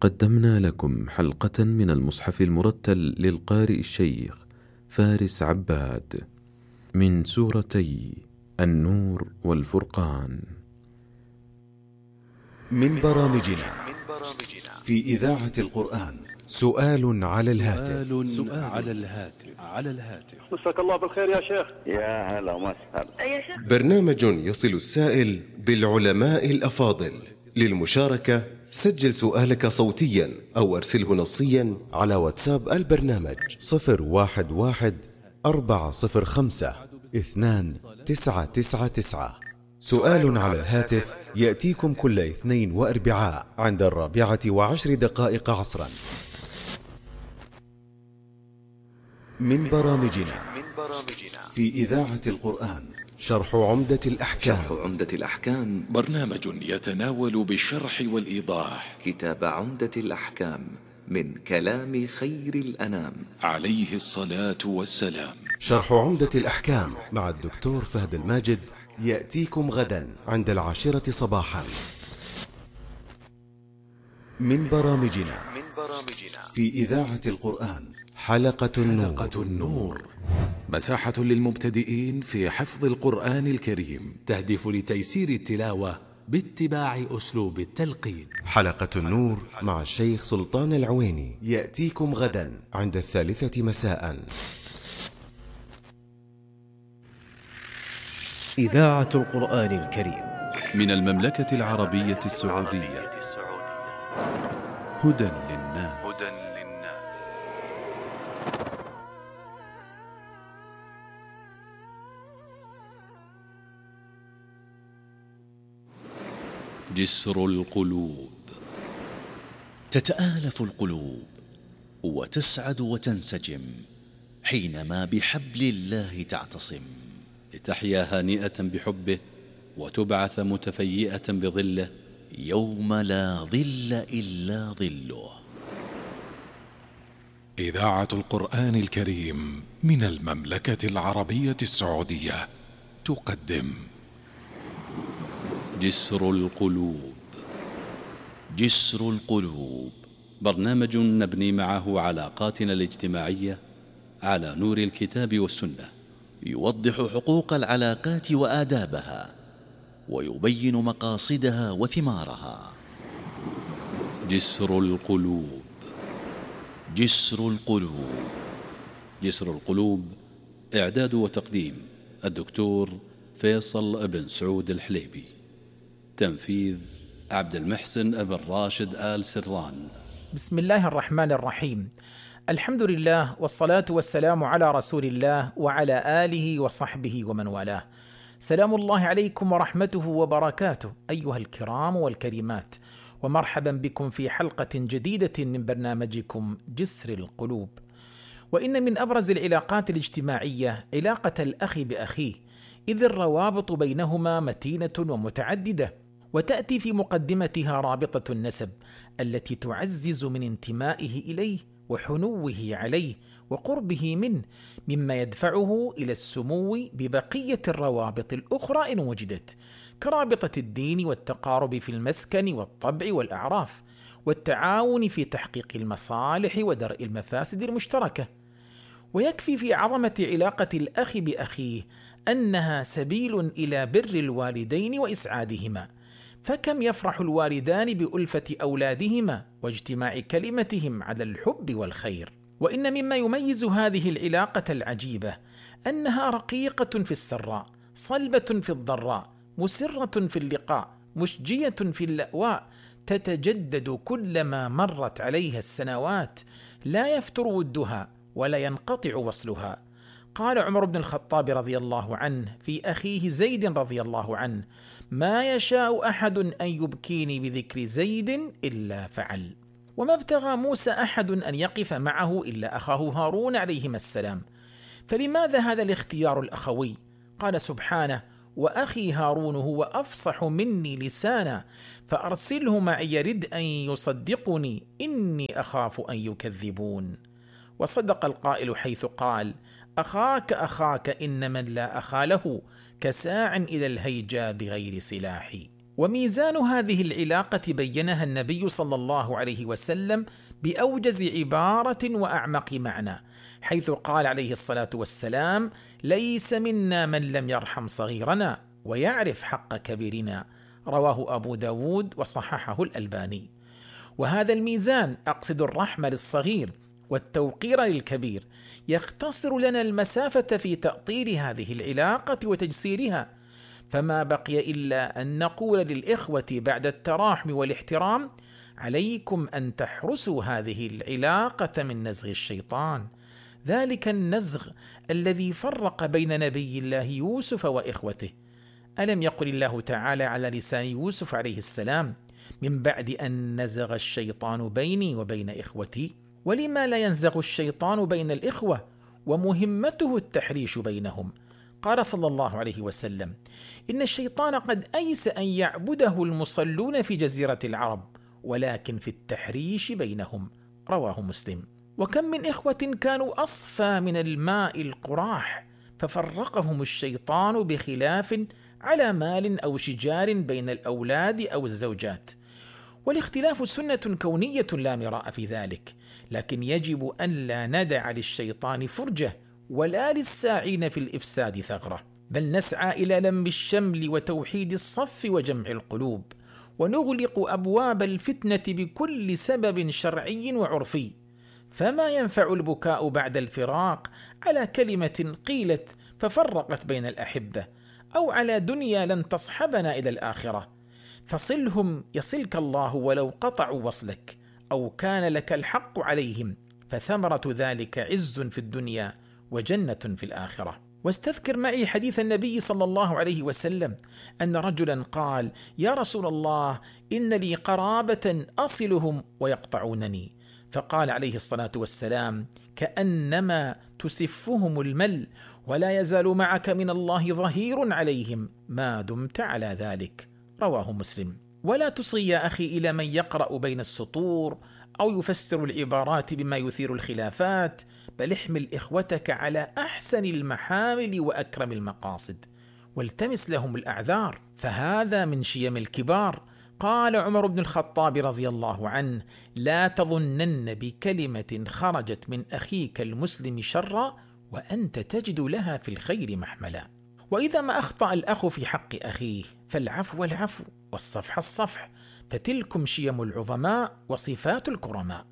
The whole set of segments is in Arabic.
قدمنا لكم حلقة من المصحف المرتل للقارئ الشيخ فارس عباد من سورتي النور والفرقان. من برامجنا في إذاعة القرآن سؤال على الهاتف. مساك الله بالخير يا شيخ. يا هلا وسهلا يا شيخ. برنامج يصل السائل بالعلماء الأفاضل. للمشاركة سجل سؤالك صوتيا أو أرسله نصيا على واتساب البرنامج 011-405-2999. سؤال على الهاتف يأتيكم كل اثنين وأربعاء عند 14:10 عصرا. من برامجنا في إذاعة القرآن شرح عمدة الأحكام. برنامج يتناول بالشرح والإيضاح كتاب عمدة الأحكام من كلام خير الأنام عليه الصلاة والسلام. شرح عمدة الأحكام مع الدكتور فهد الماجد يأتيكم غدا عند 10 صباحا. من برامجنا في إذاعة القرآن حلقة النور. مساحة للمبتدئين في حفظ القرآن الكريم، تهدف لتيسير التلاوة باتباع أسلوب التلقين. حلقة النور مع الشيخ سلطان العويني يأتيكم غدا عند 3 مساء. إذاعة القرآن الكريم من المملكة العربية السعودية. هدى للناس. جسر القلوب. تتآلف القلوب وتسعد وتنسجم حينما بحبل الله تعتصم، لتحيا هانئة بحبه وتبعث متفيئة بظله يوم لا ظل إلا ظله. إذاعة القرآن الكريم من المملكة العربية السعودية تقدم جسر القلوب. جسر القلوب، برنامج نبني معه علاقاتنا الاجتماعية على نور الكتاب والسنة، يوضح حقوق العلاقات وآدابها ويبين مقاصدها وثمارها. جسر القلوب. جسر القلوب. جسر القلوب، إعداد وتقديم الدكتور فيصل بن سعود الحليبي، تنفيذ عبد المحسن ابن راشد آل سران. بسم الله الرحمن الرحيم. الحمد لله والصلاة والسلام على رسول الله وعلى آله وصحبه ومن والاه. سلام الله عليكم ورحمته وبركاته أيها الكرام والكريمات، ومرحبا بكم في حلقة جديدة من برنامجكم جسر القلوب. وإن من أبرز العلاقات الاجتماعية علاقة الأخ بأخيه، إذ الروابط بينهما متينة ومتعددة، وتأتي في مقدمتها رابطة النسب التي تعزز من انتمائه إليه وحنوه عليه وقربه منه، مما يدفعه إلى السمو ببقية الروابط الأخرى إن وجدت، كرابطة الدين والتقارب في المسكن والطبع والأعراف، والتعاون في تحقيق المصالح ودرء المفاسد المشتركة. ويكفي في عظمة علاقة الأخ بأخيه أنها سبيل إلى بر الوالدين وإسعادهما، فكم يفرح الوالدان بألفة أولادهما واجتماع كلمتهم على الحب والخير. وإن مما يميز هذه العلاقة العجيبة أنها رقيقة في السراء، صلبة في الضراء، مسرة في اللقاء، مشجية في اللأواء، تتجدد كلما مرت عليها السنوات، لا يفتر ودها ولا ينقطع وصلها. قال عمر بن الخطاب رضي الله عنه في أخيه زيد رضي الله عنه: ما يشاء أحد أن يبكيني بذكر زيد إلا فعل. وما ابتغى موسى أحد أن يقف معه إلا أخاه هارون عليهما السلام، فلماذا هذا الاختيار الأخوي؟ قال سبحانه: وأخي هارون هو أفصح مني لسانا فأرسله معي يرد أن يصدقني إني أخاف أن يكذبون. وصدق القائل حيث قال: أخاك إن من لا أخا له كساع إلى الهيجا بغير سلاح. وميزان هذه العلاقة بينها النبي صلى الله عليه وسلم بأوجز عبارة وأعمق معنى، حيث قال عليه الصلاة والسلام: ليس منا من لم يرحم صغيرنا ويعرف حق كبيرنا، رواه أبو داود وصححه الألباني. وهذا الميزان، أقصد الرحمة للصغير والتوقير للكبير، يختصر لنا المسافة في تأطير هذه العلاقة وتجسيرها، فما بقي إلا أن نقول للإخوة بعد التراحم والاحترام: عليكم أن تحرسوا هذه العلاقة من نزغ الشيطان، ذلك النزغ الذي فرق بين نبي الله يوسف وإخوته. ألم يقل الله تعالى على لسان يوسف عليه السلام: من بعد أن نزغ الشيطان بيني وبين إخوتي؟ ولما لا ينزغ الشيطان بين الإخوة ومهمته التحريش بينهم؟ قال صلى الله عليه وسلم: إن الشيطان قد أيس أن يعبده المصلون في جزيرة العرب، ولكن في التحريش بينهم، رواه مسلم. وكم من إخوة كانوا أصفى من الماء القراح، ففرقهم الشيطان بخلاف على مال أو شجار بين الأولاد أو الزوجات. والاختلاف سنة كونية لا مراء في ذلك، لكن يجب أن لا ندع للشيطان فرجة ولا للساعين في الإفساد ثغرة، بل نسعى إلى لم الشمل وتوحيد الصف وجمع القلوب، ونغلق أبواب الفتنة بكل سبب شرعي وعرفي. فما ينفع البكاء بعد الفراق على كلمة قيلت ففرقت بين الأحبة، أو على دنيا لن تصحبنا إلى الآخرة. فصلهم يصلك الله ولو قطعوا وصلك، أو كان لك الحق عليهم، فثمرة ذلك عز في الدنيا وجنة في الآخرة. واستذكر معي حديث النبي صلى الله عليه وسلم أن رجلا قال: يا رسول الله، إن لي قرابة أصلهم ويقطعونني. فقال عليه الصلاة والسلام: كأنما تسفهم المل، ولا يزال معك من الله ظهير عليهم ما دمت على ذلك، رواه مسلم. ولا تصغي يا أخي إلى من يقرأ بين السطور أو يفسر العبارات بما يثير الخلافات، بل احمل إخوتك على أحسن المحامل وأكرم المقاصد، والتمس لهم الأعذار، فهذا من شيم الكبار. قال عمر بن الخطاب رضي الله عنه: لا تظنن بكلمة خرجت من أخيك المسلم شرا وأنت تجد لها في الخير محملا. وإذا ما أخطأ الأخ في حق أخيه فالعفو العفو والصفح الصفح، فتلكم شيم العظماء وصفات الكرماء.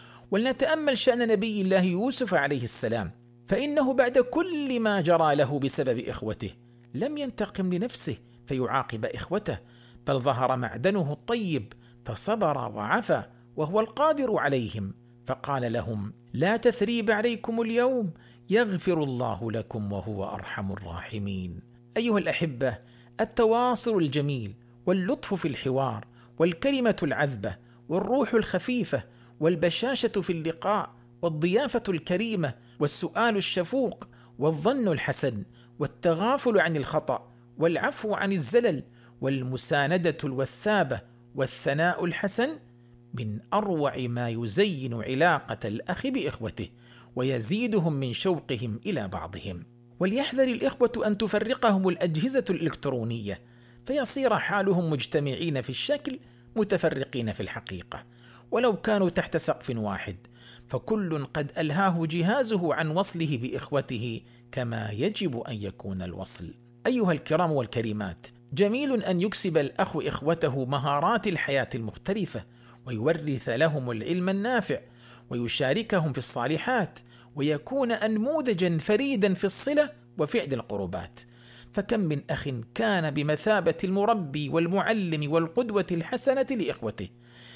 ولنتأمل شأن نبي الله يوسف عليه السلام، فإنه بعد كل ما جرى له بسبب إخوته لم ينتقم لنفسه فيعاقب إخوته، بل ظهر معدنه الطيب فصبر وعفى وهو القادر عليهم، فقال لهم: لا تثريب عليكم اليوم، يغفر الله لكم وهو أرحم الراحمين. أيها الأحبة، التواصل الجميل واللطف في الحوار والكلمة العذبة والروح الخفيفة والبشاشة في اللقاء والضيافة الكريمة والسؤال الشفوق والظن الحسن والتغافل عن الخطأ والعفو عن الزلل والمساندة الوثابة والثناء الحسن من أروع ما يزين علاقة الأخ بإخوته ويزيدهم من شوقهم إلى بعضهم. وليحذر الإخوة أن تفرقهم الأجهزة الإلكترونية، فيصير حالهم مجتمعين في الشكل متفرقين في الحقيقة، ولو كانوا تحت سقف واحد، فكل قد ألهاه جهازه عن وصله بإخوته كما يجب أن يكون الوصل. أيها الكرام والكريمات، جميل أن يكسب الأخ إخوته مهارات الحياة المختلفة، ويورث لهم العلم النافع، ويشاركهم في الصالحات، ويكون أنموذجا فريدا في الصلة وفعل القربات. فكم من أخ كان بمثابة المربي والمعلم والقدوة الحسنة لإخوته،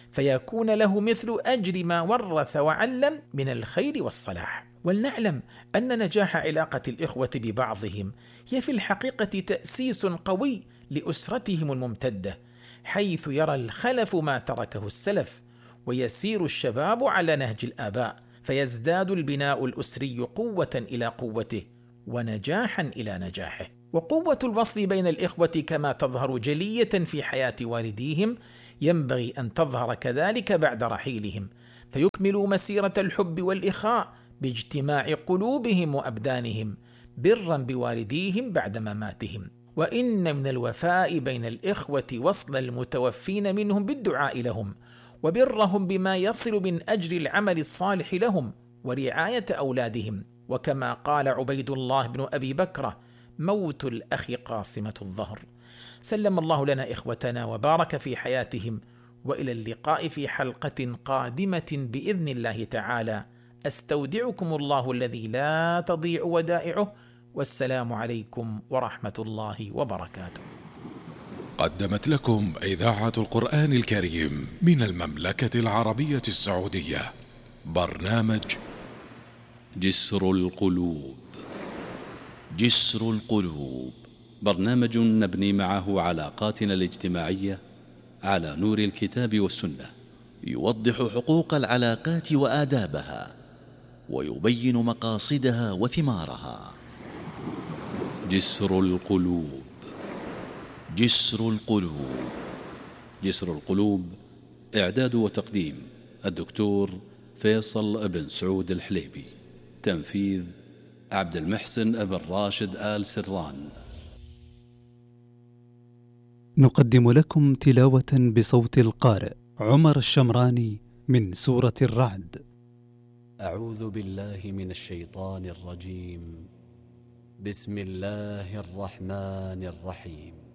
فيكون له مثل أجر ما ورث وعلم من الخير والصلاح. ولنعلم أن نجاح علاقة الإخوة ببعضهم هي في الحقيقة تأسيس قوي لأسرتهم الممتدة، حيث يرى الخلف ما تركه السلف، ويسير الشباب على نهج الآباء، فيزداد البناء الأسري قوة إلى قوته ونجاحا إلى نجاحه. وقوة الوصل بين الإخوة كما تظهر جلية في حياة والديهم ينبغي أن تظهر كذلك بعد رحيلهم، فيكملوا مسيرة الحب والإخاء باجتماع قلوبهم وأبدانهم برا بوالديهم بعد مماتهم. وإن من الوفاء بين الإخوة وصل المتوفين منهم بالدعاء لهم، وبرهم بما يصل من أجر العمل الصالح لهم، ورعاية أولادهم. وكما قال عبيد الله بن أبي بكرة: موت الأخ قاصمة الظهر. سلم الله لنا إخوتنا وبارك في حياتهم، وإلى اللقاء في حلقة قادمة بإذن الله تعالى. أستودعكم الله الذي لا تضيع ودائعه، والسلام عليكم ورحمة الله وبركاته. قدمت لكم إذاعة القرآن الكريم من المملكة العربية السعودية برنامج جسر القلوب. جسر القلوب، برنامج نبني معه علاقاتنا الاجتماعية على نور الكتاب والسنة، يوضح حقوق العلاقات وآدابها، ويبين مقاصدها وثمارها. جسر القلوب. جسر القلوب. جسر القلوب، إعداد وتقديم الدكتور فيصل بن سعود الحليبي، تنفيذ عبد المحسن بن راشد آل سران. نقدم لكم تلاوة بصوت القارئ عمر الشمراني من سورة الرعد. أعوذ بالله من الشيطان الرجيم. بسم الله الرحمن الرحيم.